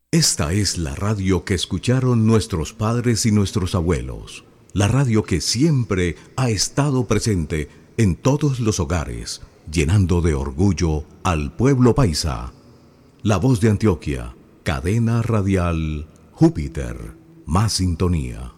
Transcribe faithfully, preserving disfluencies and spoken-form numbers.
Esta es la radio que escucharon nuestros padres y nuestros abuelos. La radio que siempre ha estado presente en todos los hogares, llenando de orgullo al pueblo paisa. La Voz de Antioquia, cadena radial Júpiter, más sintonía.